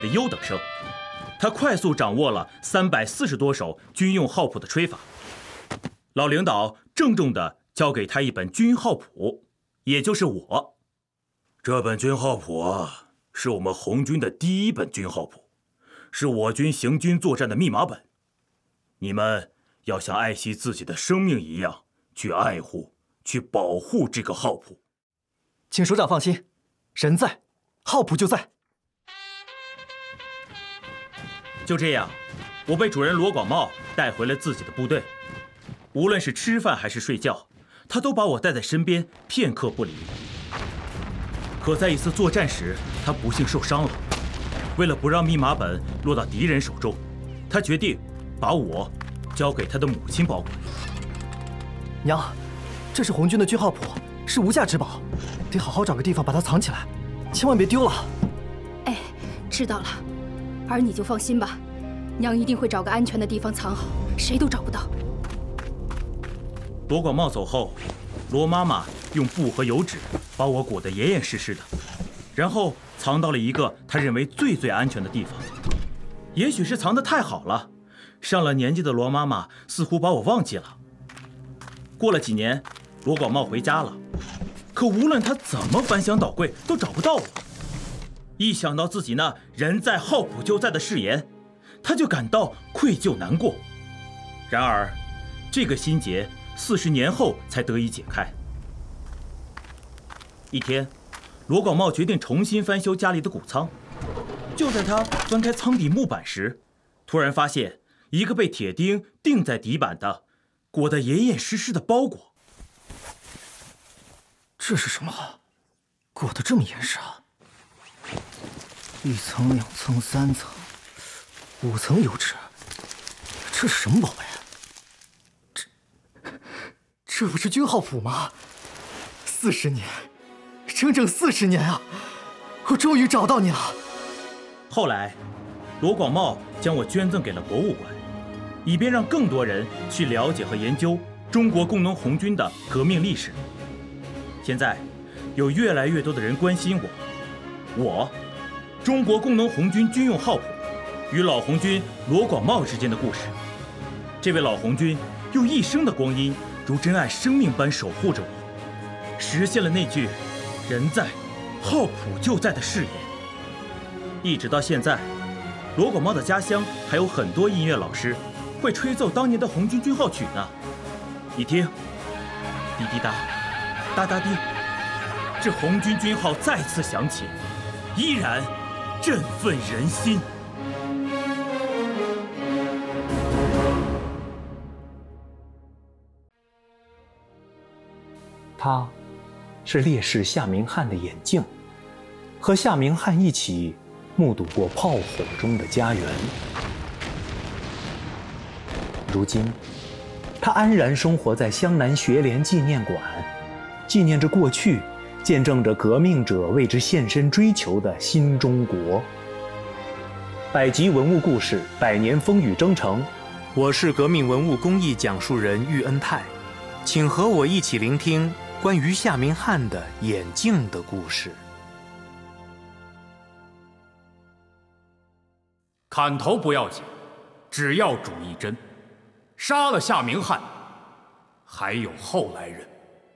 的优等生。他快速掌握了340多首军用号谱的吹法。老领导郑重地交给他一本军号谱，也就是我。这本军号谱啊，是我们红军的第一本军号谱，是我军行军作战的密码本。你们要像爱惜自己的生命一样去爱护、去保护这个号谱。 请首长放心，人在，号谱就在。 就这样，我被主任罗广茂带回了自己的部队。无论是吃饭还是睡觉，他都把我带在身边，片刻不离。可在一次作战时，他不幸受伤了。为了不让密码本落到敌人手中，他决定把我交给他的母亲保管。 娘，这是红军的军号谱，是无价之宝，得好好找个地方把它藏起来，千万别丢了。 哎，知道了，儿你就放心吧，娘一定会找个安全的地方藏好，谁都找不到。 罗广茂走后，罗妈妈用布和油纸把我裹得严严实实的，然后藏到了一个她认为最安全的地方。也许是藏得太好了，上了年纪的罗妈妈似乎把我忘记了。过了几年，罗广茂回家了，可无论他怎么翻箱倒柜，都找不到我。一想到自己那人在号谱就在的誓言，他就感到愧疚难过。然而，这个心结40年后才得以解开。一天，罗广茂决定重新翻修家里的谷仓。就在他翻开仓底木板时，突然发现一个被铁钉钉在底板的、裹得严严实实的包裹。 这是什么？裹得这么严实啊！1层、2层、3层、5层油纸，这是什么宝贝？这不是军号谱吗？40年，整整40年啊！我终于找到你了。 后来，罗广茂将我捐赠给了博物馆，以便让更多人去了解和研究中国工农红军的革命历史。现在，有越来越多的人关心我，中国工农红军军用号谱与老红军罗广茂之间的故事。这位老红军用一生的光阴，如珍爱生命般守护着我，实现了那句“人在，号谱就在”的誓言。一直到现在，罗广茂的家乡还有很多音乐老师会吹奏当年的红军军号曲呢。你听，滴滴答，哒哒滴，这红军军号再次响起，依然振奋人心。 他是烈士夏明翰的眼镜，和夏明翰一起目睹过炮火中的家园。如今，他安然生活在湘南学联纪念馆，纪念着过去，见证着革命者为之献身追求的新中国。百集文物故事，100年风雨征程。我是革命文物工艺讲述人喻恩泰，请和我一起聆听关于夏明翰的眼镜的故事。 砍头不要紧，只要主一针。杀了夏明翰，还有后来人。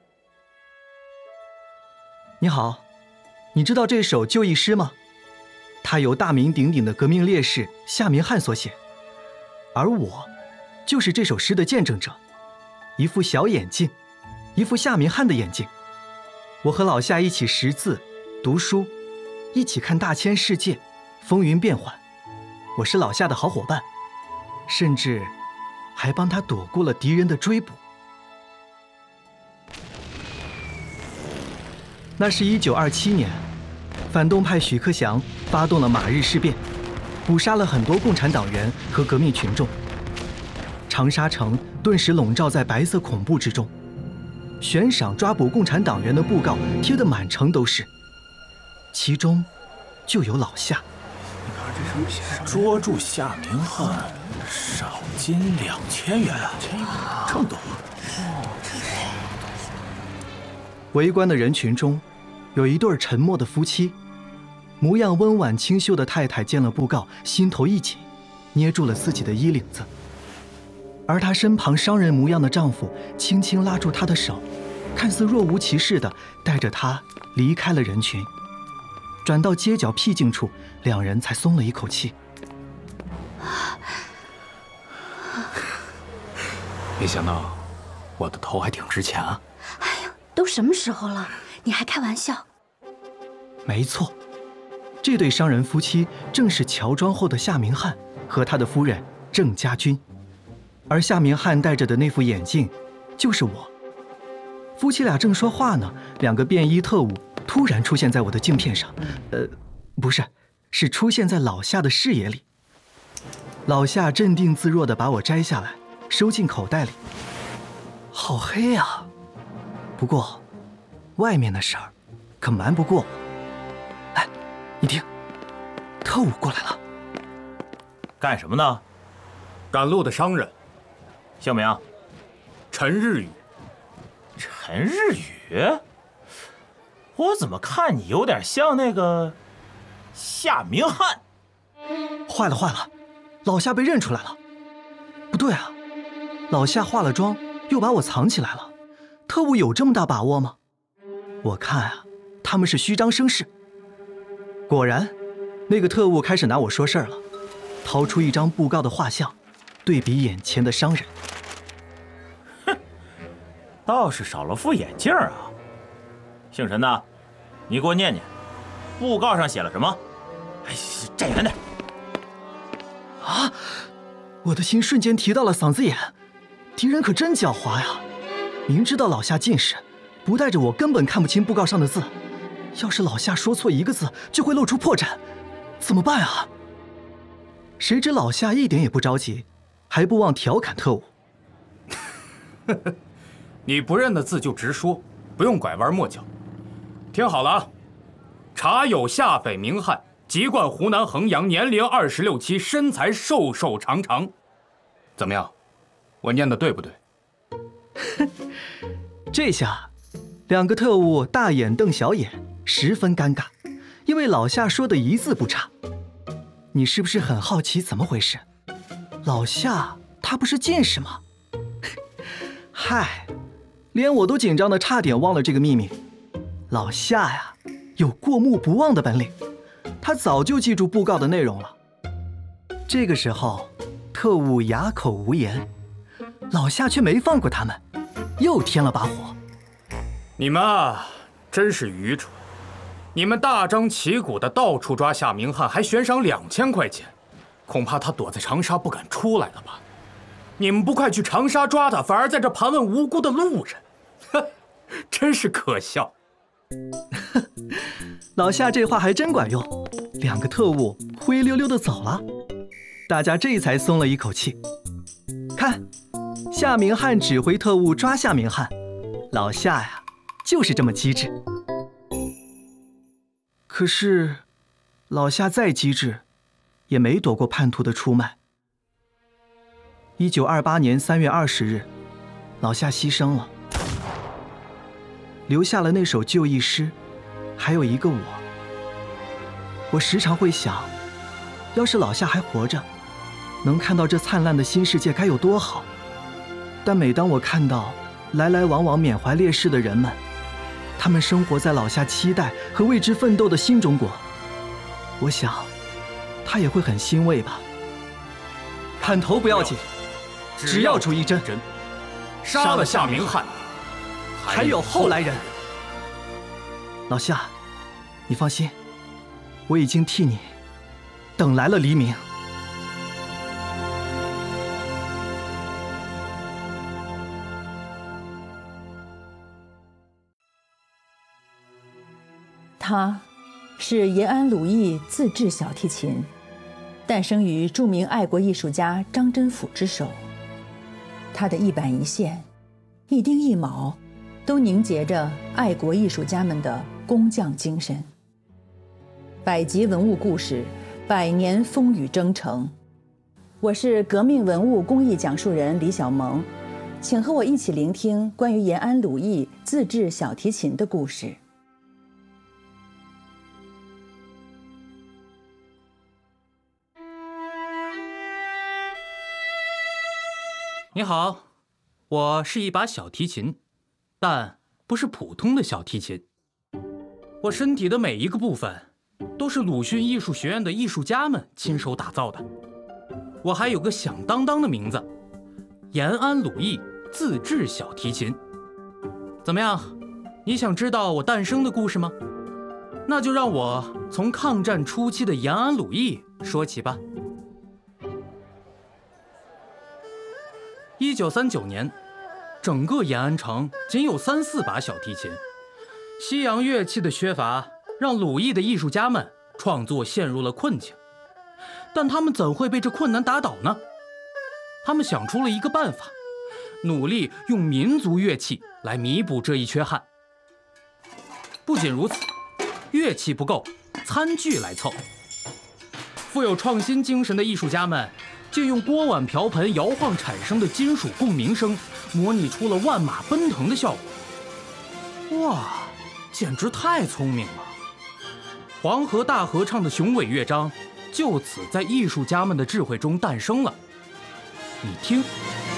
你好，你知道这首就义诗吗？它由大名鼎鼎的革命烈士夏明翰所写，而我就是这首诗的见证者。一副小眼镜，一副夏明翰的眼镜。我和老夏一起识字、读书，一起看大千世界，风云变幻。我是老夏的好伙伴，甚至还帮他躲过了敌人的追捕。那是1927年，反动派许克祥发动了马日事变，捕杀了很多共产党员和革命群众。长沙城顿时笼罩在白色恐怖之中，悬赏抓捕共产党员的布告贴得满城都是，其中就有老夏。 捉住夏明翰，赏金2000元，这么多。 围观的人群中，有一对沉默的夫妻， 模样温婉清秀的太太见了布告，心头一紧，捏住了自己的衣领子。而她身旁商人模样的丈夫轻轻拉住她的手，看似若无其事地带着她离开了人群。转到街角僻静处，两人才松了一口气。 没想到我的头还挺值钱啊！ 哎呀，都什么时候了，你还开玩笑？ 没错，这对商人夫妻正是乔装后的夏明翰和他的夫人郑家军，而夏明翰戴着的那副眼镜就是我。夫妻俩正说话呢，两个便衣特务突然出现在我的镜片上，不是，是出现在老夏的视野里。老夏镇定自若地把我摘下来，收进口袋里。好黑呀，不过外面的事儿可瞒不过我。哎，你听，特务过来了。 干什么呢？ 赶路的商人。 姓名？ 陈日宇。 陈日宇？我怎么看你有点像那个夏明翰？ 坏了坏了，老夏被认出来了。不对啊，老夏化了妆又把我藏起来了，特务有这么大把握吗？我看啊，他们是虚张声势。果然，那个特务开始拿我说事儿了，掏出一张布告的画像，对比眼前的商人。 哼，倒是少了副眼镜啊。姓陈的，你给我念念，布告上写了什么？哎，站远点。 啊！我的心瞬间提到了嗓子眼，敌人可真狡猾呀！明知道老夏近视，不带着我根本看不清布告上的字。要是老夏说错一个字，就会露出破绽，怎么办啊？谁知老夏一点也不着急，还不忘调侃特务：“ 你不认的字就直说，不用拐弯抹角。听好了啊，查有夏匪明翰，籍贯湖南衡阳，年龄26、7，身材瘦瘦长长。怎么样？我念的对不对？” 这下，两个特务大眼瞪小眼，十分尴尬，因为老夏说的一字不差。你是不是很好奇怎么回事？老夏他不是近视吗？嗨，连我都紧张的差点忘了这个秘密。老夏呀，有过目不忘的本领，他早就记住布告的内容了。这个时候，特务哑口无言，老夏却没放过他们，又添了把火。 你们啊，真是愚蠢！你们大张旗鼓的到处抓夏明翰，还悬赏2000块钱，恐怕他躲在长沙不敢出来了吧？你们不快去长沙抓他，反而在这盘问无辜的路人，哼，真是可笑！ 老夏这话还真管用，两个特务灰溜溜的走了，大家这才松了一口气。看，夏明翰指挥特务抓夏明翰，老夏呀，就是这么机智。可是，老夏再机智，也没躲过叛徒的出卖。1928年3月20日，老夏牺牲了，留下了那首就义诗，还有一个我。我时常会想，要是老夏还活着，能看到这灿烂的新世界该有多好。但每当我看到来来往往缅怀烈士的人们，他们生活在老夏期待和为之奋斗的新中国，我想他也会很欣慰吧。砍头不要紧，只要主一针， 杀了夏明翰， 还有后来人。老夏，你放心，我已经替你等来了黎明。 他是延安鲁艺自制小提琴，诞生于著名爱国艺术家张真甫之手。他的一板一线、一丁一卯，都凝结着爱国艺术家们的工匠精神。百集文物故事，百年风雨征程。我是革命文物工艺讲述人李小萌，请和我一起聆听关于延安鲁艺自制小提琴的故事。 你好，我是一把小提琴，但不是普通的小提琴。我身体的每一个部分都是鲁迅艺术学院的艺术家们亲手打造的。我还有个响当当的名字，延安鲁艺自制小提琴。怎么样，你想知道我诞生的故事吗？那就让我从抗战初期的延安鲁艺说起吧。1939年，整个延安城仅有3、4把小提琴，西洋乐器的缺乏让鲁艺的艺术家们创作陷入了困境。但他们怎会被这困难打倒呢？他们想出了一个办法，努力用民族乐器来弥补这一缺憾。不仅如此，乐器不够，餐具来凑。富有创新精神的艺术家们借用锅碗瓢盆摇晃产生的金属共鸣声，模拟出了万马奔腾的效果。哇，简直太聪明了！黄河大合唱的雄伟乐章就此在艺术家们的智慧中诞生了。你听。